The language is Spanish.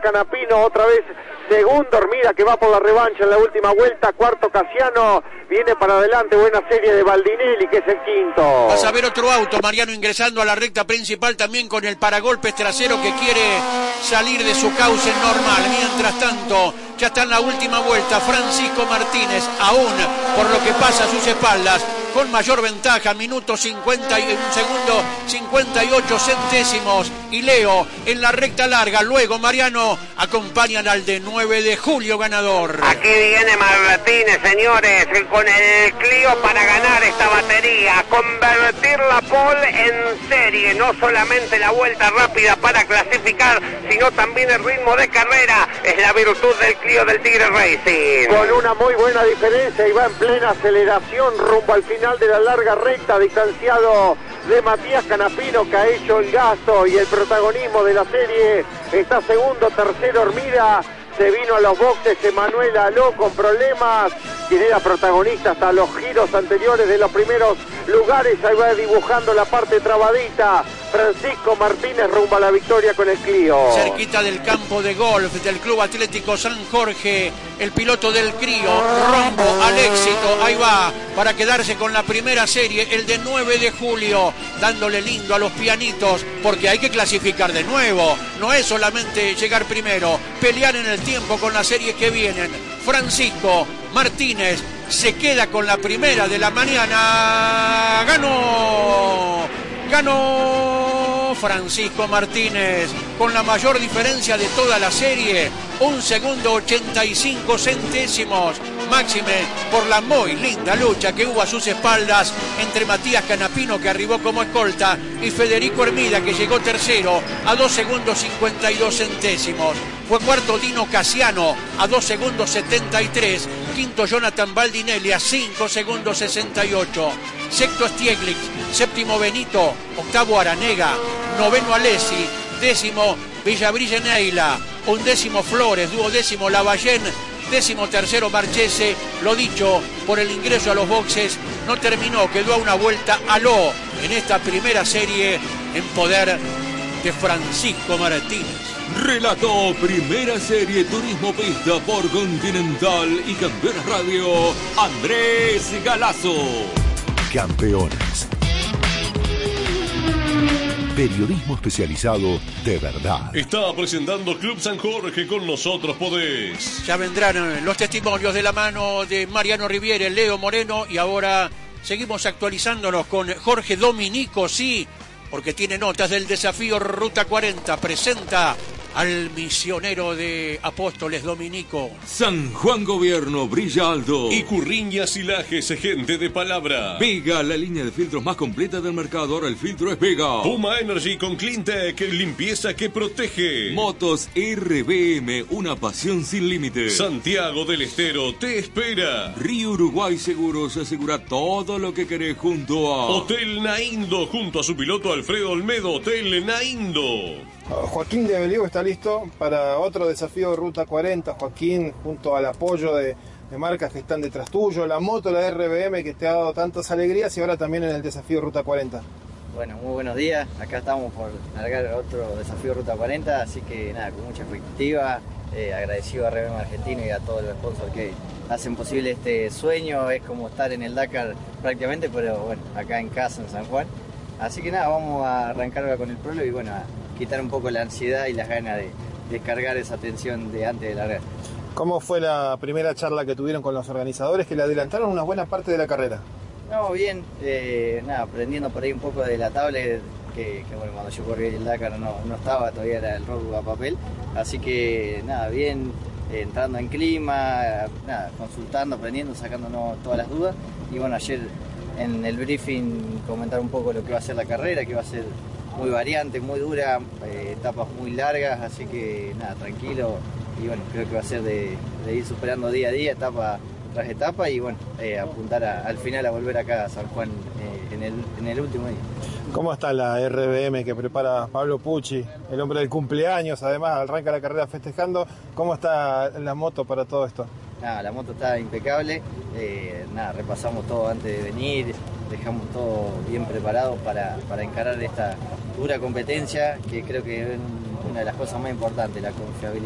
Canapino, otra vez segundo Hormida que va por la revancha en la última vuelta, cuarto Casiano, viene para adelante, buena serie de Baldinelli que es el quinto. Vas a ver otro auto, Mariano, ingresando a la recta principal también con el paragolpes trasero que quiere salir de su cauce normal. Mientras tanto, ya está en la última vuelta Francisco Martínez, aún por lo que pasa a sus espaldas, con mayor ventaja, minuto 50 y un segundo 58 centésimos, y Leo en la recta larga. Luego Mariano acompañan al de 9 de julio ganador. Aquí viene Martínez, señores, con el Clio para ganar esta batería, convertir la pole en serie, no solamente la vuelta rápida para clasificar, sino también el ritmo de carrera, es la virtud del Clio del Tigre Racing. Con una muy buena diferencia y va en plena aceleración rumbo al final de la larga recta, distanciado de Matías Canapino, que ha hecho el gasto y el protagonismo de la serie. Está segundo, tercero Hormida, se vino a los boxes Emanuel Aló con problemas, quien era protagonista hasta los giros anteriores de los primeros lugares. Ahí va dibujando la parte trabadita Francisco Martínez rumbo a la victoria con el Clio. Cerquita del campo de golf del Club Atlético San Jorge, el piloto del Clio, rumbo al éxito. Ahí va para quedarse con la primera serie, el de 9 de julio, dándole lindo a los pianitos, porque hay que clasificar de nuevo. No es solamente llegar primero, pelear en el tiempo con las series que vienen. Francisco Martínez se queda con la primera de la mañana. Ganó Francisco Martínez con la mayor diferencia de toda la serie, 1 segundo 85 centésimos. Máxime por la muy linda lucha que hubo a sus espaldas entre Matías Canapino, que arribó como escolta, y Federico Hermida, que llegó tercero a 2 segundos 52 centésimos. Fue cuarto Dino Casiano a 2 segundos 73. Quinto Jonathan Baldinelli a 5 segundos 68. Sexto Stieglitz. Séptimo Benito. Octavo Aranega. Noveno Alessi. Décimo Villabrille Neila. Undécimo Flores. Duodécimo Lavallén. Décimo tercero Marchese. Lo dicho, por el ingreso a los boxes no terminó. Quedó a una vuelta Aló en esta primera serie en poder de Francisco Martínez. Relató Primera Serie Turismo Pista por Continental y Campeones Radio, Andrés Galazo. Campeones. Periodismo especializado de verdad. Está presentando Club San Jorge, con nosotros podés. Ya vendrán los testimonios de la mano de Mariano Riviere, Leo Moreno, y ahora seguimos actualizándonos con Jorge Dominico, sí, porque tiene notas del desafío Ruta 40. Presenta al misionero de Apóstoles Dominico. San Juan Gobierno, brilla alto. Y Curriñas y Lajes, gente de palabra. Vega, la línea de filtros más completa del mercado. Ahora el filtro es Vega. Puma Energy con Cleantech, limpieza que protege. Motos RBM, una pasión sin límites. Santiago del Estero te espera. Río Uruguay Seguros, asegura todo lo que querés junto a Hotel Naindo, junto a su piloto Alfredo Olmedo. Hotel Naindo. Joaquín de Beliú está listo para otro desafío de Ruta 40. Joaquín, junto al apoyo de marcas que están detrás tuyo, la moto, la RBM, que te ha dado tantas alegrías, y ahora también en el desafío Ruta 40. Bueno, muy buenos días. Acá estamos por largar otro desafío Ruta 40, así que nada, con mucha expectativa. Agradecido a RBM Argentino y a todos los sponsors que hacen posible este sueño. Es como estar en el Dakar prácticamente, pero bueno, acá en casa, en San Juan. Así que nada, vamos a arrancar ahora con el prólogo y bueno, a quitar un poco la ansiedad y las ganas de descargar esa tensión de antes de largar. ¿Cómo fue la primera charla que tuvieron con los organizadores que le adelantaron una buena parte de la carrera? No, bien, nada, aprendiendo por ahí un poco de la tablet, que bueno, cuando yo corrí el Dakar no estaba, todavía era el roadbook a papel, así que nada, bien, entrando en clima, nada, consultando, aprendiendo, sacándonos todas las dudas, y bueno, ayer en el briefing comentar un poco lo que va a ser la carrera, que va a ser muy variante, muy dura, etapas muy largas, así que nada, tranquilo, y bueno, creo que va a ser de ir superando día a día, etapa tras etapa, y bueno, apuntar al final a volver acá a San Juan en el último día. ¿Cómo está la RBM que prepara Pablo Pucci, el hombre del cumpleaños? Además, arranca la carrera festejando. ¿Cómo está la moto para todo esto? Nada, la moto está impecable, nada, repasamos todo antes de venir, dejamos todo bien preparado para encarar esta dura competencia, que creo que es una de las cosas más importantes, la confiabilidad.